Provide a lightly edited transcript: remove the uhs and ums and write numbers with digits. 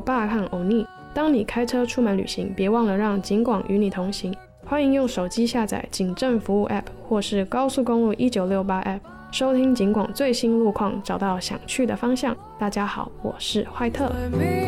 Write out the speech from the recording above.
爸和欧尼。当你开车出门旅行，别忘了让警广与你同行。欢迎用手机下载警政服务 App 或是高速公路1968 App， 收听警广最新路况，找到想去的方向。大家好，我是坏特。